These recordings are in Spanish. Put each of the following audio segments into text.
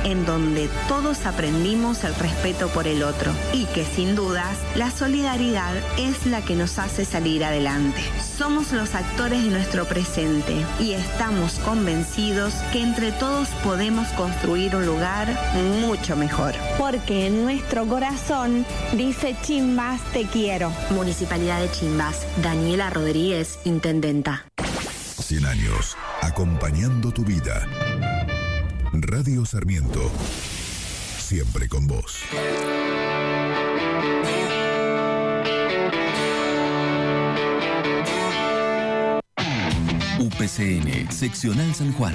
en donde todos aprendimos el respeto por el otro y que sin dudas la solidaridad es la que nos hace salir adelante. Somos los actores de nuestro presente y estamos convencidos que entre todos podemos construir un lugar mucho mejor. Porque en nuestro corazón dice Chimbas te quiero. Municipalidad de Chimbas. Daniela Rodríguez, intendenta. 100 años, acompañando tu vida. Radio Sarmiento, siempre con vos. UPCN, Seccional San Juan.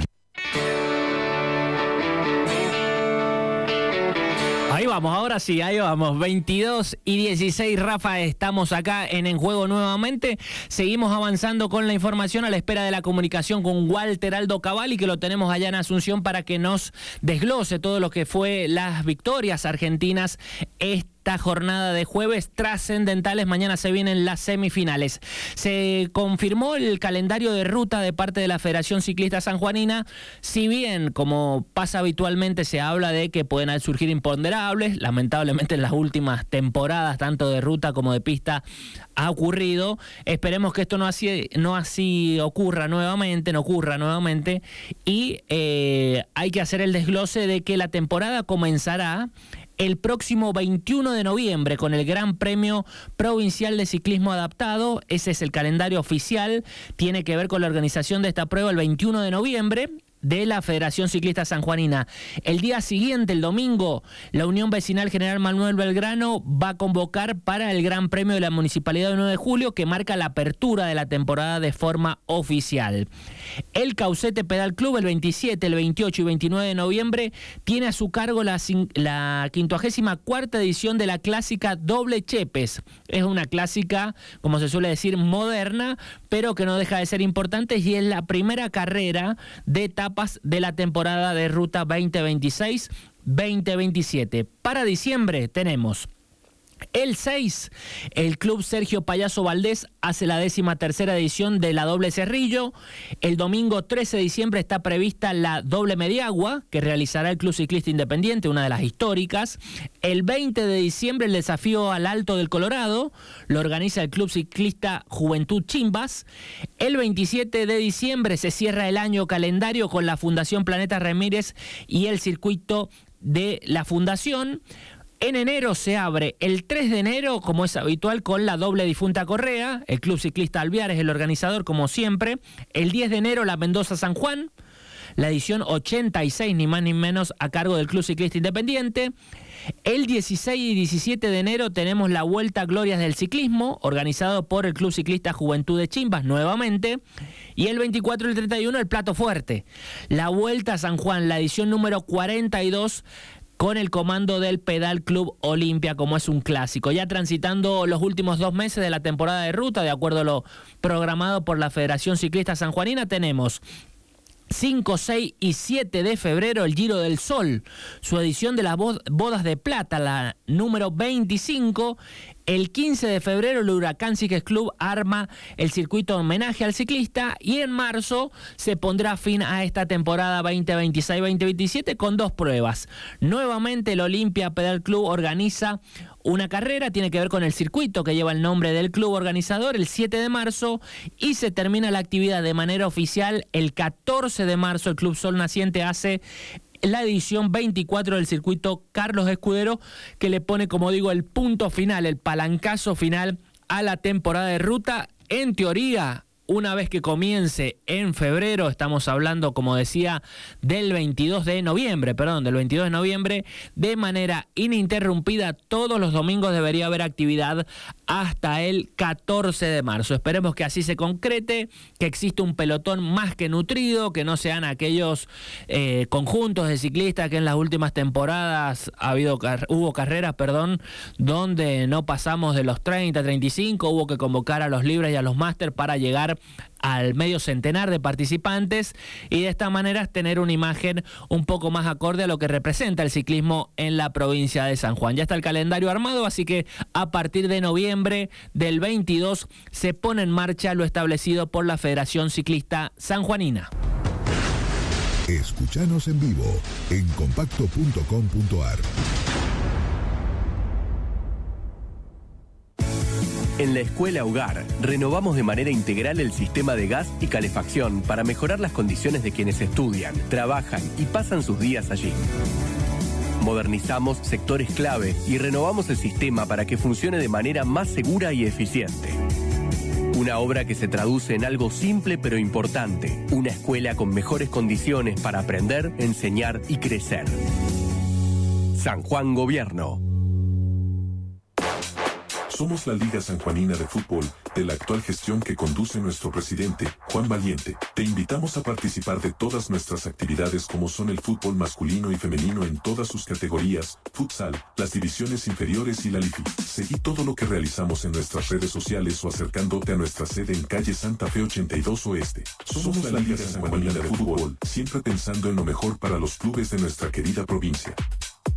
Ahí vamos, ahora sí, ahí vamos, 22:16, Rafa, estamos acá en Juego nuevamente, seguimos avanzando con la información a la espera de la comunicación con Walter Aldo Cavalli, que lo tenemos allá en Asunción para que nos desglose todo lo que fue las victorias argentinas esta jornada de jueves trascendentales. Mañana se vienen las semifinales. Se confirmó el calendario de ruta de parte de la Federación Ciclista Sanjuanina, si bien, como pasa habitualmente, se habla de que pueden surgir imponderables. Lamentablemente en las últimas temporadas, tanto de ruta como de pista, ha ocurrido. Esperemos que esto no así ocurra nuevamente, y hay que hacer el desglose de que la temporada comenzará el próximo 21 de noviembre con el Gran Premio Provincial de Ciclismo Adaptado. Ese es el calendario oficial. Tiene que ver con la organización de esta prueba el 21 de noviembre de la Federación Ciclista Sanjuanina. El día siguiente, el domingo, la Unión Vecinal General Manuel Belgrano va a convocar para el Gran Premio de la Municipalidad del 9 de julio, que marca la apertura de la temporada de forma oficial. El Caucete Pedal Club el 27, el 28 y 29 de noviembre tiene a su cargo la 54ª edición de la clásica Doble Chepes. Es una clásica, como se suele decir, moderna, pero que no deja de ser importante, y es la primera carrera de etapas de la temporada de Ruta 2026-2027. Para diciembre tenemos el 6, el Club Sergio Payaso Valdés hace la 13ª edición de la Doble Cerrillo. El domingo 13 de diciembre está prevista la Doble Mediagua, que realizará el Club Ciclista Independiente, una de las históricas. El 20 de diciembre el desafío al Alto del Colorado, lo organiza el Club Ciclista Juventud Chimbas. El 27 de diciembre se cierra el año calendario con la Fundación Planeta Ramírez y el circuito de la Fundación. En enero se abre el 3 de enero, como es habitual, con la Doble Difunta Correa. El Club Ciclista Alvear es el organizador, como siempre. El 10 de enero la Mendoza San Juan, la edición 86, ni más ni menos, a cargo del Club Ciclista Independiente. El 16 y 17 de enero tenemos la Vuelta Glorias del Ciclismo, organizado por el Club Ciclista Juventud de Chimbas nuevamente. Y el 24 y el 31 el plato fuerte, la Vuelta a San Juan, la edición número 42, con el comando del Pedal Club Olimpia, como es un clásico. Ya transitando los últimos 2 meses de la temporada de ruta, de acuerdo a lo programado por la Federación Ciclista Sanjuanina, tenemos 5, 6 y 7 de febrero el Giro del Sol, su edición de las bodas de plata, la número 25. El 15 de febrero el Huracán Cycles Club arma el circuito de homenaje al ciclista, y en marzo se pondrá fin a esta temporada 2026-2027 con 2 pruebas. Nuevamente el Olimpia Pedal Club organiza una carrera, tiene que ver con el circuito que lleva el nombre del club organizador, el 7 de marzo, y se termina la actividad de manera oficial el 14 de marzo. El Club Sol Naciente hace la edición 24 del circuito Carlos Escudero, que le pone, como digo, el punto final, el palancazo final a la temporada de ruta. En teoría, una vez que comience en febrero, estamos hablando, como decía, del 22 de noviembre, de manera ininterrumpida, todos los domingos debería haber actividad hasta el 14 de marzo. Esperemos que así se concrete, que exista un pelotón más que nutrido, que no sean aquellos conjuntos de ciclistas que en las últimas temporadas hubo carreras, donde no pasamos de los 30, 35, hubo que convocar a los libres y a los máster para llegar al medio centenar de participantes, y de esta manera tener una imagen un poco más acorde a lo que representa el ciclismo en la provincia de San Juan. Ya está el calendario armado, así que a partir de noviembre del 22 se pone en marcha lo establecido por la Federación Ciclista Sanjuanina. Escuchanos en vivo en compacto.com.ar. En la Escuela Hogar, renovamos de manera integral el sistema de gas y calefacción para mejorar las condiciones de quienes estudian, trabajan y pasan sus días allí. Modernizamos sectores clave y renovamos el sistema para que funcione de manera más segura y eficiente. Una obra que se traduce en algo simple pero importante, una escuela con mejores condiciones para aprender, enseñar y crecer. San Juan Gobierno. Somos la Liga Sanjuanina de Fútbol, de la actual gestión que conduce nuestro presidente, Juan Valiente. Te invitamos a participar de todas nuestras actividades como son el fútbol masculino y femenino en todas sus categorías, futsal, las divisiones inferiores y la LIFI. Seguí todo lo que realizamos en nuestras redes sociales o acercándote a nuestra sede en calle Santa Fe 82 Oeste. Somos la Liga Sanjuanina de Fútbol, siempre pensando en lo mejor para los clubes de nuestra querida provincia.